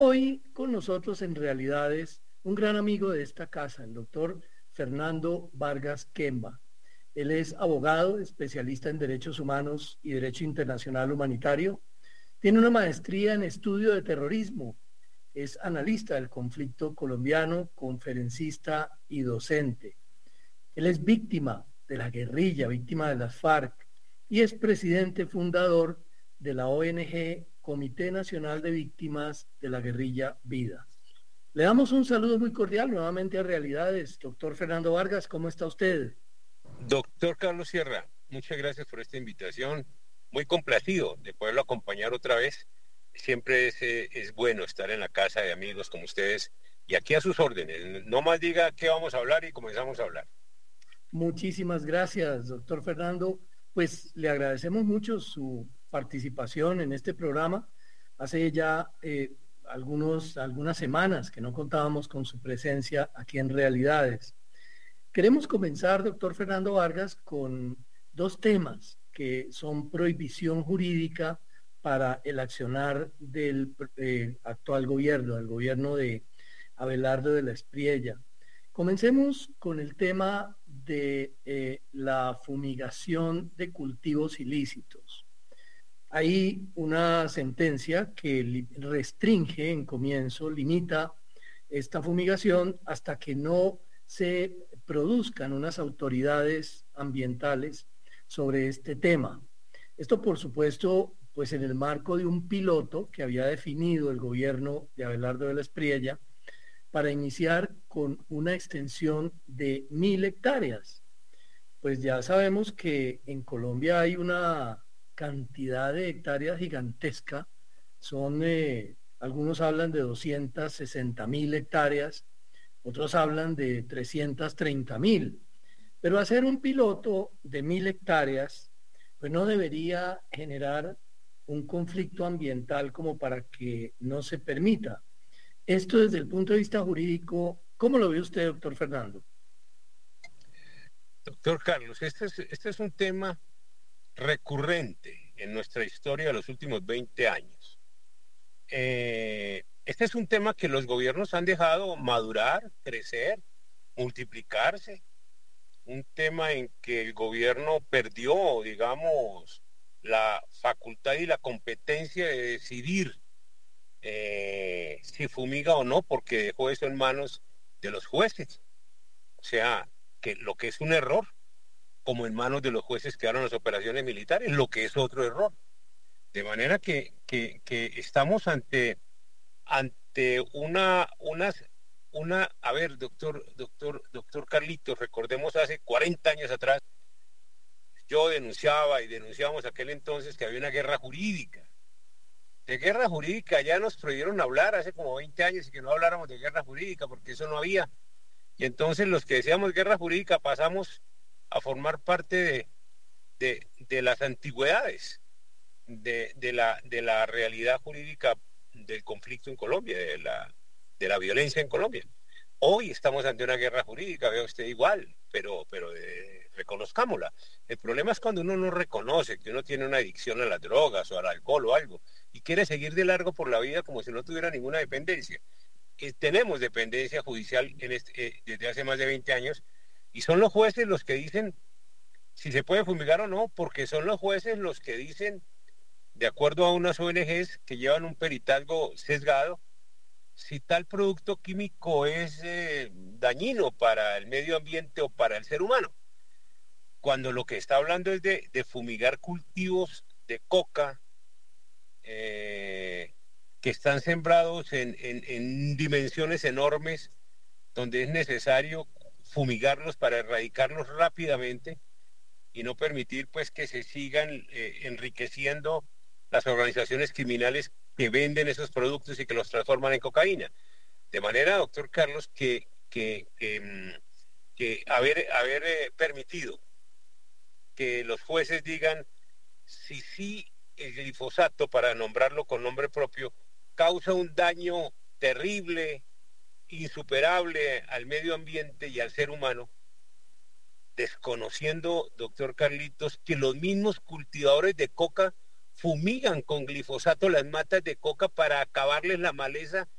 Hoy con nosotros en Realidades un gran amigo de esta casa, el doctor Fernando Vargas Quemba. Él es abogado, especialista en derechos humanos y derecho internacional humanitario. Tiene una maestría en estudio de terrorismo. Es analista del conflicto colombiano, conferencista y docente. Él es víctima de la guerrilla, víctima de las FARC y es presidente fundador de la ONG Comité Nacional de Víctimas de la Guerrilla Vida. Le damos un saludo muy cordial nuevamente a Realidades. Doctor Fernando Vargas, ¿cómo está usted? Doctor Carlos Sierra, muchas gracias por esta invitación. Muy complacido de poderlo acompañar otra vez. Siempre es bueno estar en la casa de amigos como ustedes y aquí a sus órdenes. No más diga qué vamos a hablar y comenzamos a hablar. Muchísimas gracias, doctor Fernando. Pues le agradecemos mucho su participación en este programa. Hace ya algunas semanas que no contábamos con su presencia aquí en Realidades. Queremos comenzar, doctor Fernando Vargas, con dos temas que son prohibición jurídica para el accionar del actual gobierno, del gobierno de Abelardo de la Espriella. Comencemos con el tema de la fumigación de cultivos ilícitos. Hay una sentencia que restringe en comienzo, limita esta fumigación hasta que no se produzcan unas autoridades ambientales sobre este tema. Esto, por supuesto, pues en el marco de un piloto que había definido el gobierno de Abelardo de la Espriella para iniciar con una extensión de 1.000 hectáreas. Pues ya sabemos que en Colombia hay una cantidad de hectáreas gigantesca, algunos hablan de 260.000 hectáreas, otros hablan de 330.000, pero hacer un piloto de 1.000 hectáreas, pues no debería generar un conflicto ambiental como para que no se permita. Esto desde el punto de vista jurídico, ¿cómo lo ve usted, doctor Fernando? Doctor Carlos, este es un tema recurrente en nuestra historia de los últimos 20 años. Este es un tema que los gobiernos han dejado madurar, crecer, multiplicarse. Un tema en que el gobierno perdió, digamos, la facultad y la competencia de decidir si fumiga o no, porque dejó eso en manos de los jueces. O sea, que lo que es un error, como en manos de los jueces quedaron las operaciones militares, lo que es otro error. De manera que estamos ante a ver, doctor Carlitos, recordemos hace 40 años atrás, yo denunciaba y denunciábamos aquel entonces que había una guerra jurídica. De guerra jurídica ya nos prohibieron hablar hace como 20 años y que no habláramos de guerra jurídica porque eso no había. Y entonces los que decíamos guerra jurídica pasamos a formar parte de las antigüedades, de la realidad jurídica del conflicto en Colombia, de la violencia en Colombia. Hoy estamos ante una guerra jurídica, vea usted igual, pero reconozcámosla. El problema es cuando uno no reconoce que uno tiene una adicción a las drogas o al alcohol o algo y quiere seguir de largo por la vida como si no tuviera ninguna dependencia. Tenemos dependencia judicial desde hace más de 20 años y son los jueces los que dicen si se puede fumigar o no, porque son los jueces los que dicen, de acuerdo a unas ONGs que llevan un peritazgo sesgado, si tal producto químico es dañino para el medio ambiente o para el ser humano. Cuando lo que está hablando es de fumigar cultivos de coca que están sembrados en dimensiones enormes, donde es necesario fumigarlos para erradicarlos rápidamente y no permitir pues que se sigan enriqueciendo las organizaciones criminales que venden esos productos y que los transforman en cocaína. De manera, doctor Carlos, que haber permitido que los jueces digan si sí el glifosato, para nombrarlo con nombre propio, causa un daño terrible, insuperable al medio ambiente y al ser humano, desconociendo, doctor Carlitos, que los mismos cultivadores de coca fumigan con glifosato las matas de coca para acabarles la maleza